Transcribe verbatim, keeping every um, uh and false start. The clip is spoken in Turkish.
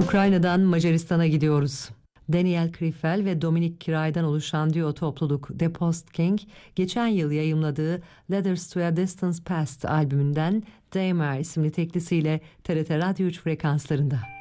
Ukrayna'dan Macaristan'a gidiyoruz. Daniel Krifel ve Dominic Kiray'dan oluşan duo topluluk The Post King, geçen yıl yayımladığı Letters to a Distance Past albümünden Daymare isimli teklisiyle T R T Radyo üç frekanslarında.